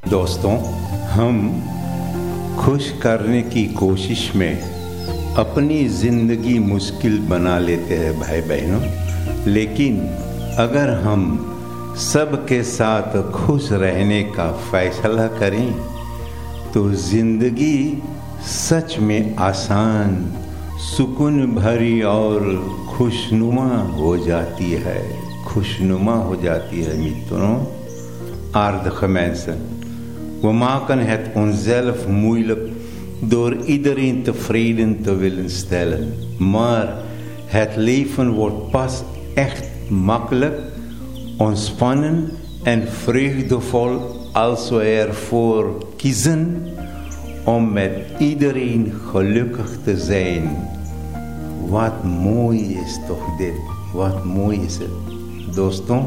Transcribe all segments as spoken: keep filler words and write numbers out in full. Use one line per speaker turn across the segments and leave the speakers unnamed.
दोस्तों, हम खुश करने की कोशिश में अपनी ज़िंदगी मुश्किल बना लेते हैं भाई बहनों। लेकिन अगर हम सबके साथ खुश रहने का फैसला करें तो ज़िंदगी सच में आसान, सुकून भरी और खुशनुमा हो जाती है खुशनुमा हो जाती है मित्रों। Aarde mensen, we maken het onszelf moeilijk door iedereen tevreden te willen stellen. Maar het leven wordt pas echt makkelijk, ontspannen en vreugdevol als we ervoor kiezen om met iedereen gelukkig te zijn. Wat mooi is toch dit, wat mooi is het। दोस्तों,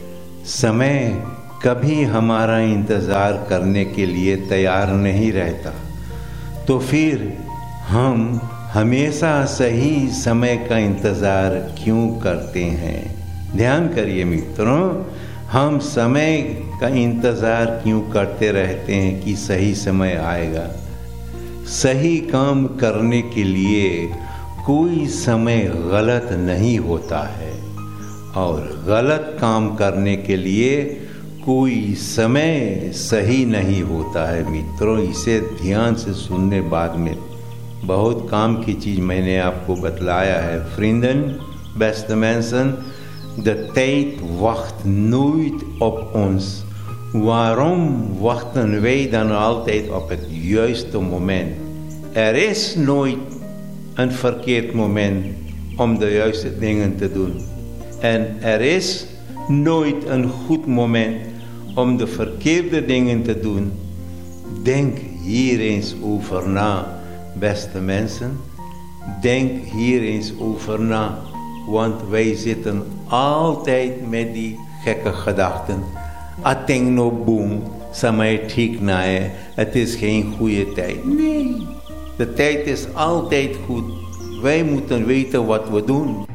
समय कभी हमारा इंतज़ार करने के लिए तैयार नहीं रहता, तो फिर हम हमेशा सही समय का इंतज़ार क्यों करते हैं। ध्यान करिए मित्रों, हम समय का इंतज़ार क्यों करते रहते हैं कि सही समय आएगा। सही काम करने के लिए कोई समय गलत नहीं होता है और गलत काम करने के लिए कोई समय सही नहीं होता है मित्रों। इसे ध्यान से सुनने बाद में बहुत काम की चीज़ मैंने आपको बतलाया है। Vrienden, beste mensen, de tijd wacht nooit op ons. Waarom wachten wij dan altijd op het juiste moment? Er is nooit een verkeerd moment om de juiste dingen te doen. En er is nooit een goed moment om de verkeerde dingen te doen. Denk hier eens over na, beste mensen. Denk hier eens over na, want wij zitten altijd met die gekke gedachten. Ateng no boom, samay ठीक na है, het is geen goede tijd. Nee, de tijd is altijd goed. Wij moeten weten wat we doen.